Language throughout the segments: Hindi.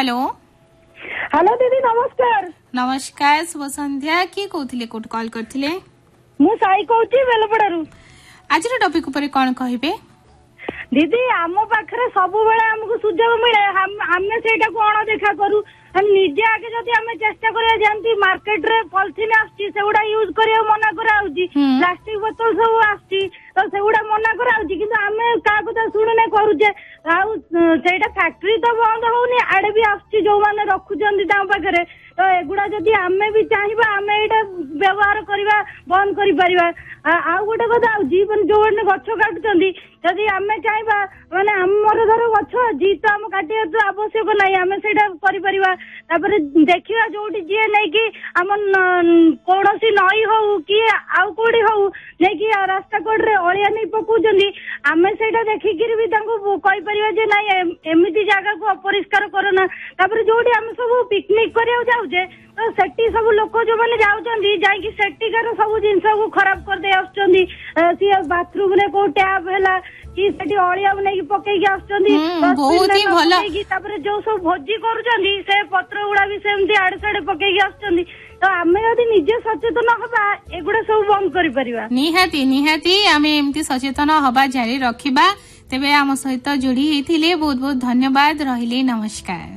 हेलो हेलो दीदी नमस्कार। नमस्कार शुभ संध्या किए कहते कोट कॉल करथिले मु साई कहूची बेलपड़ारू। आज टॉपिक ऊपर कौन कहिबे दीदी आम पाखरे सब बेले हमको सुजोग मिले आमे सेटा को अणदेखा करू निजे आगे जदि आमे चेष्टा करिया जानती मार्केट रे पॉलिथिन आछि सेगुडा यूज करिया मना करा होची प्लास्टिक बोतल सब आछि तो सेगुडा मना करा होची किंतु आमे का कथा सुनने करूजे आउ सेटा फैक्ट्री तो बंद होउनी आडे भी आछि जो माने रखुचंदी ता पाखरे तो एगुडा जदि आमे भी चाहिबा आमे एटा व्यवहार करिवा बंद करि परिबा आउ गोटे कथा होची माने जो माने गछ काटुचंदी जदि आमे चाहिबा माने हमर धर गछ जी तो हम काटिया तो आवश्यक नाही आमे सेटा करि परिबा तापर देखिवा जोटी जे नै कि हम कोनोसी नई हो कि आउ कोडी हो नै कि रास्ता कोड रे ओलिया नै पकुचंदी आमे सेटा देखि कि भी तांको कहि परिबा जे नाही एमिति जागा को अपरिष्कार करना तापर जोटी हम सब पिकनिक करिया जाउजे तो सेठी सब लोक जो माने जाउचंदी जाई कि सेठीकार सब जिंस को खराब कर दे आछचंदी सी बाथरूम रे को टैप हैला कि सेठी ओलिया नै कि पकई के आछचंदी बहुत ही भला तापर जो सब भोजी करूचंदी से पत्र गुडा भी सेमती आड़े साड़े पकई के आछचंदी तो आमे यदि निजे सचेतन हबा एगुडा सब बंद करि परिबा निहाती निहाती आमे एमती सचेतन हबा जारी रखिबा तेबे आम सहित जोड़ी हेथिले बहुत बहुत धन्यवाद रहिले नमस्कार।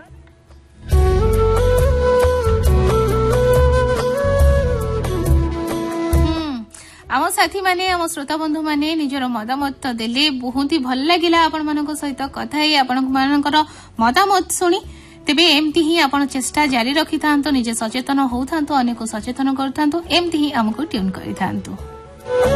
आम साथी माने आम श्रोता बंधु माने निजर मतामत देले बहुत ही भल लगिला आपण मानक सहित कथा ही आपण मानकर मतामत सुनी तेबे एमती ही आपण चेष्टा जारी रखि थांतो निजे सचेतन होउ थांतो अनेक सचेतन कर थांतो एमती ही हमको ट्यून करि थांतो।